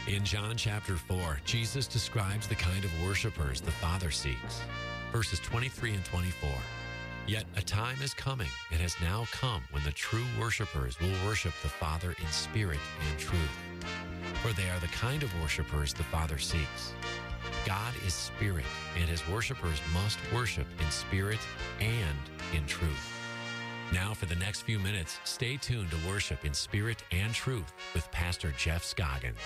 In John chapter 4, Jesus describes the kind of worshipers the Father seeks. Verses 23 and 24. Yet a time is coming, and has now come, when the true worshipers will worship the Father in spirit and truth. For they are the kind of worshipers the Father seeks. God is spirit, and his worshipers must worship in spirit and in truth. Now for the next few minutes, stay tuned to Worship in Spirit and Truth with Pastor Jeff Scoggin.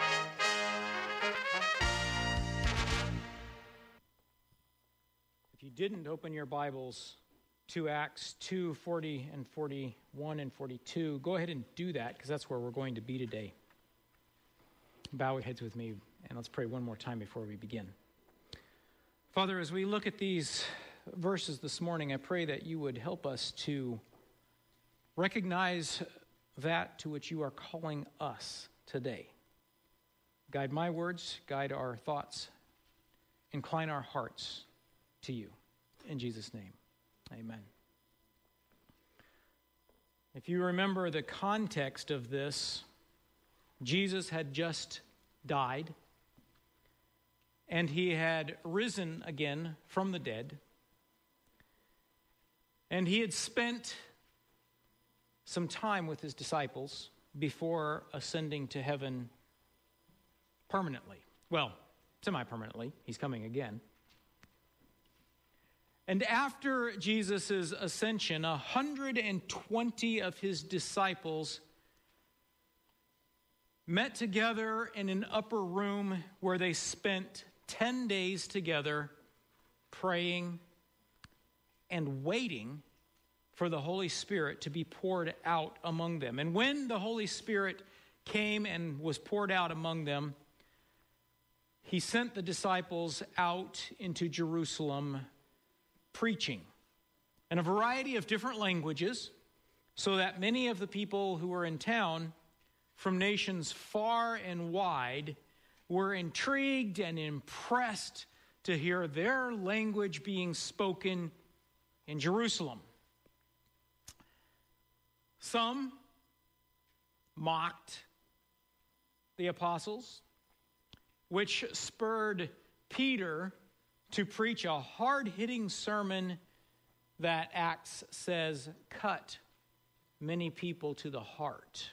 If you didn't open your Bibles to Acts 2, 40 and 41 and 42, go ahead and do that, because that's where we're going to be today. Bow your heads with me, and let's pray one more time before we begin. Father, as we look at these verses this morning, I pray that you would help us to recognize that to which you are calling us today. Guide my words, guide our thoughts, incline our hearts to you. In Jesus' name, amen. If you remember the context of this, Jesus had just died, and he had risen again from the dead, and he had spent some time with his disciples before ascending to heaven permanently. Well, semi-permanently. He's coming again. And after Jesus' ascension, 120 of his disciples met together in an upper room where they spent 10 days together praying and waiting for the Holy Spirit to be poured out among them. And when the Holy Spirit came and was poured out among them, he sent the disciples out into Jerusalem preaching in a variety of different languages, so that many of the people who were in town from nations far and wide were intrigued and impressed to hear their language being spoken in Jerusalem. Some mocked the apostles, which spurred Peter to preach a hard-hitting sermon that Acts says cut many people to the heart.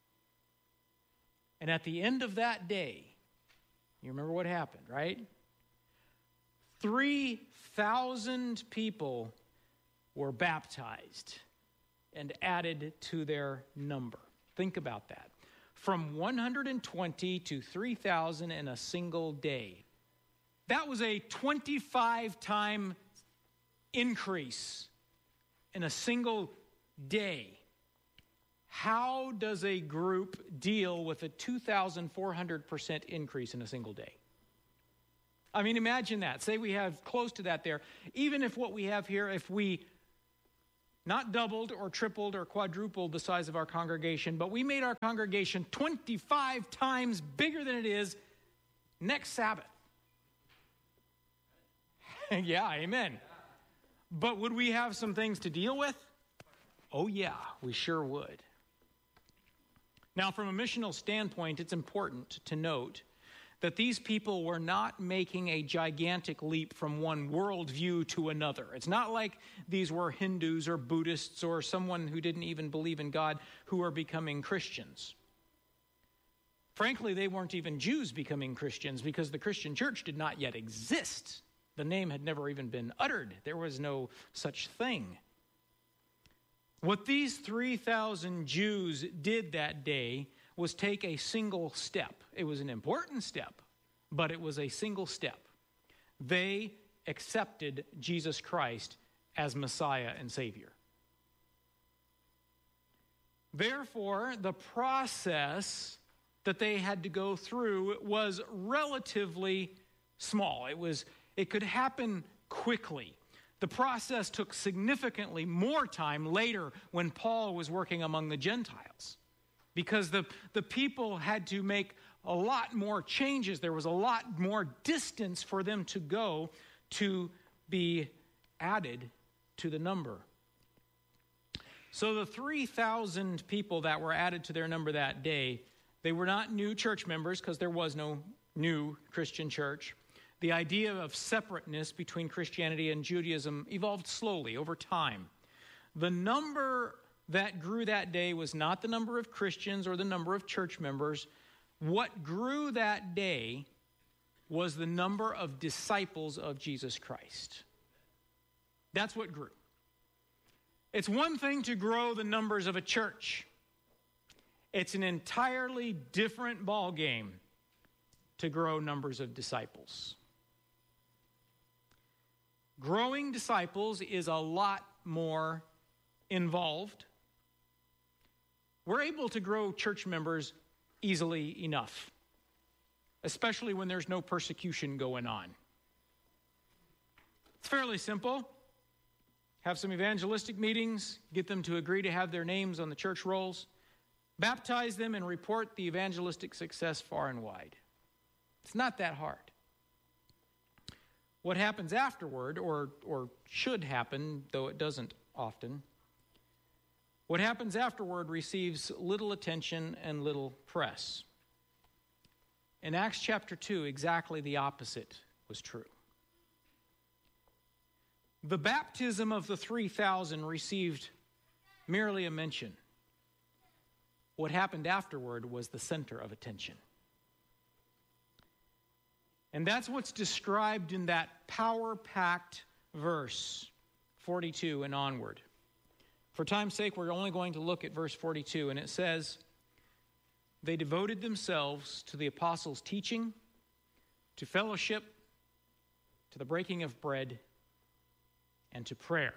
And at the end of that day, you remember what happened, right? 3,000 people were baptized and added to their number. Think about that. From 120 to 3,000 in a single day. That was a 25-time increase in a single day. How does a group deal with a 2,400% increase in a single day? I mean, imagine that. Say we have close to that there. Even if what we have here, if we not doubled or tripled or quadrupled the size of our congregation, but we made our congregation 25 times bigger than it is next Sabbath. Yeah, amen. But would we have some things to deal with? Oh yeah, we sure would. Now, from a missional standpoint, it's important to note that these people were not making a gigantic leap from one worldview to another. It's not like these were Hindus or Buddhists or someone who didn't even believe in God who are becoming Christians. Frankly, they weren't even Jews becoming Christians, because the Christian church did not yet exist. The name had never even been uttered. There was no such thing. What these 3,000 Jews did that day was take a single step. It was an important step, but it was a single step. They accepted Jesus Christ as Messiah and Savior. Therefore, the process that they had to go through was relatively small. It could happen quickly. The process took significantly more time later when Paul was working among the Gentiles, because the people had to make a lot more changes. There was a lot more distance for them to go to be added to the number. So the 3,000 people that were added to their number that day, They were not new church members because there was no new Christian church. The idea of separateness between Christianity and Judaism evolved slowly over time. The number that grew that day was not the number of Christians or the number of church members. What grew that day was the number of disciples of Jesus Christ. That's what grew. It's one thing to grow the numbers of a church. It's an entirely different ballgame to grow numbers of disciples. Growing disciples is a lot more involved. We're able to grow church members easily enough, especially when there's no persecution going on. It's fairly simple. Have some evangelistic meetings, get them to agree to have their names on the church rolls, baptize them, and report the evangelistic success far and wide. It's not that hard. What happens afterward, or should happen, though it doesn't often, what happens afterward receives little attention and little press. In Acts chapter 2, exactly the opposite was true. The baptism of the 3,000 received merely a mention. What happened afterward was the center of attention. And that's what's described in that power-packed verse 42 and onward. For time's sake, we're only going to look at verse 42, and it says, "They devoted themselves to the apostles' teaching, to fellowship, to the breaking of bread, and to prayer."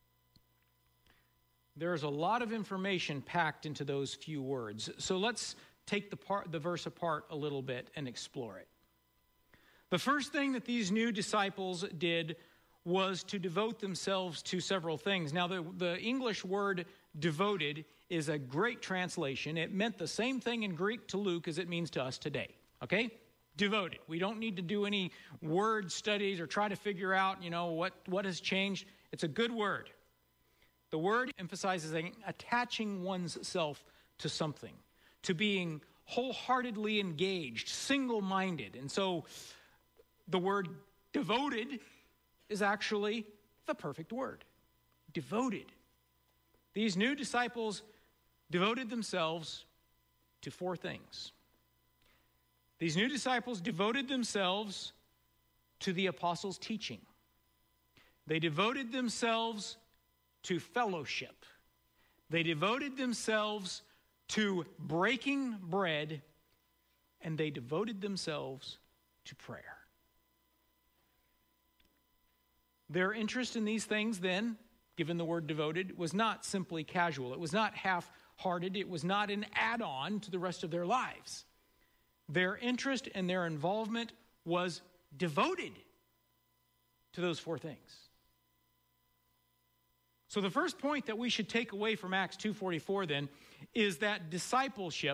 There's a lot of information packed into those few words. So let's take the verse apart a little bit and explore it. The first thing that these new disciples did was to devote themselves to several things. Now, the English word devoted is a great translation. It meant the same thing in Greek to Luke as it means to us today. Okay? Devoted. We don't need to do any word studies or try to figure out, what has changed. It's a good word. The word emphasizes attaching one's self to something, to being wholeheartedly engaged, single-minded. And so the word devoted is actually the perfect word. Devoted. These new disciples devoted themselves to four things. These new disciples devoted themselves to the apostles' teaching. They devoted themselves to fellowship. They devoted themselves to breaking bread, and they devoted themselves to prayer. Their interest in these things then, given the word devoted, was not simply casual. It was not half-hearted. It was not an add-on to the rest of their lives. Their interest and their involvement was devoted to those four things. So the first point that we should take away from Acts 2:44 then is that discipleship